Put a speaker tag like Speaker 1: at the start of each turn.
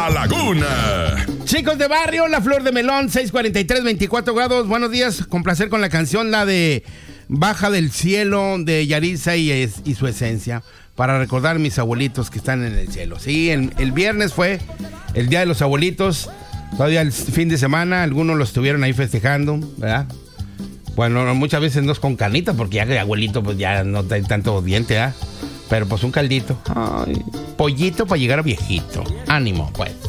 Speaker 1: La Laguna.
Speaker 2: Chicos de barrio, la flor de melón, 6:43, 24 grados. Buenos días, con placer con la canción, la de Baja del Cielo de Yaritza y su esencia, para recordar a mis abuelitos que están en el cielo. Sí, el viernes fue el Día de los Abuelitos, todavía el fin de semana, algunos lo estuvieron ahí festejando, ¿verdad? Bueno, muchas veces no es con carnita, porque ya que abuelito pues ya no hay tanto diente, ¿verdad? Pero pues un caldito. Ay, pollito para llegar a viejito. Ánimo, pues.